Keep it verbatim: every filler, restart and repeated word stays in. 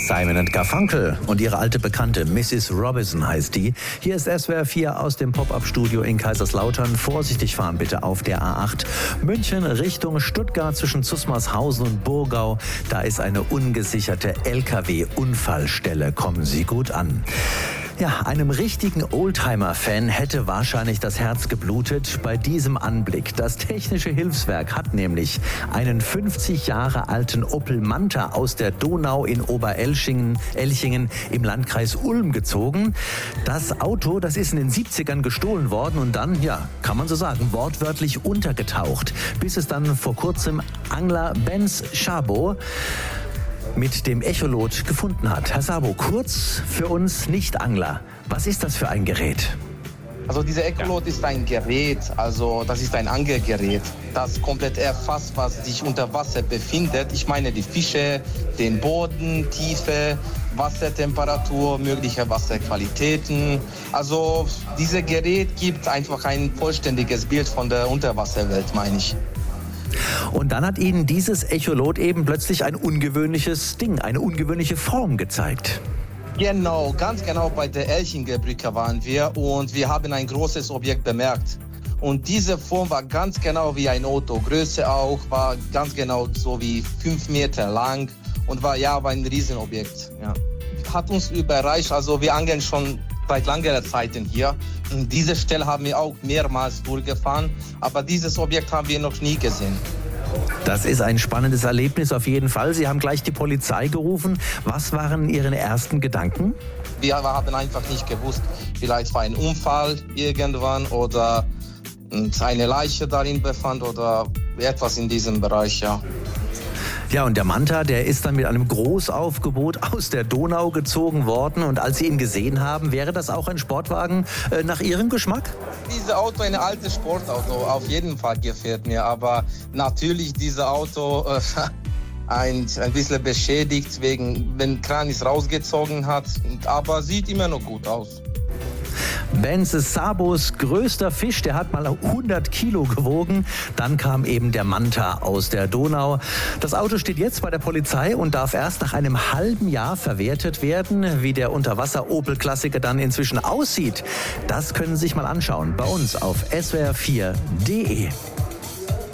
Simon and Garfunkel und ihre alte Bekannte Missus Robinson heißt die. Hier ist S W R vier aus dem Pop-Up-Studio in Kaiserslautern. Vorsichtig fahren bitte auf der A acht. München Richtung Stuttgart zwischen Zusmarshausen und Burgau. Da ist eine ungesicherte L K W-Unfallstelle. Kommen Sie gut an. Ja, einem richtigen Oldtimer-Fan hätte wahrscheinlich das Herz geblutet bei diesem Anblick. Das Technische Hilfswerk hat nämlich einen fünfzig Jahre alten Opel Manta aus der Donau in Oberelchingen Elchingen im Landkreis Ulm gezogen. Das Auto, das ist in den siebzigern gestohlen worden und dann, ja, kann man so sagen, wortwörtlich untergetaucht, bis es dann vor kurzem Angler Benz Szabo mit dem Echolot gefunden hat. Herr Szabo, kurz für uns Nicht-Angler, was ist das für ein Gerät? Also dieser Echolot ist ein Gerät, also das ist ein Angelgerät, das komplett erfasst, was sich unter Wasser befindet. Ich meine die Fische, den Boden, Tiefe, Wassertemperatur, mögliche Wasserqualitäten. Also dieses Gerät gibt einfach ein vollständiges Bild von der Unterwasserwelt, meine ich. Und dann hat Ihnen dieses Echolot eben plötzlich ein ungewöhnliches Ding, eine ungewöhnliche Form gezeigt. Genau, ganz genau bei der Elchinger Brücke waren wir und wir haben ein großes Objekt bemerkt. Und diese Form war ganz genau wie ein Auto, Größe auch, war ganz genau so wie fünf Meter lang und war ja war ein Riesenobjekt. Ja. Hat uns überrascht, also wir angeln schon seit langer Zeit hier. Und diese Stelle haben wir auch mehrmals durchgefahren, aber dieses Objekt haben wir noch nie gesehen. Das ist ein spannendes Erlebnis auf jeden Fall. Sie haben gleich die Polizei gerufen. Was waren Ihre ersten Gedanken? Wir haben einfach nicht gewusst, vielleicht war ein Unfall irgendwann oder eine Leiche darin befand oder etwas in diesem Bereich, ja. Ja, und der Manta, der ist dann mit einem Großaufgebot aus der Donau gezogen worden. Und als Sie ihn gesehen haben, wäre das auch ein Sportwagen äh, nach Ihrem Geschmack? Dieses Auto, ein altes Sportauto, auf jeden Fall gefällt mir. Aber natürlich dieses Auto äh, ein, ein bisschen beschädigt, wegen, wenn Kran es rausgezogen hat. Aber sieht immer noch gut aus. Benz Szabos größter Fisch, der hat mal hundert Kilo gewogen. Dann kam eben der Manta aus der Donau. Das Auto steht jetzt bei der Polizei und darf erst nach einem halben Jahr verwertet werden. Wie der Unterwasser-Opel-Klassiker dann inzwischen aussieht, das können Sie sich mal anschauen bei uns auf S W R vier punkt de.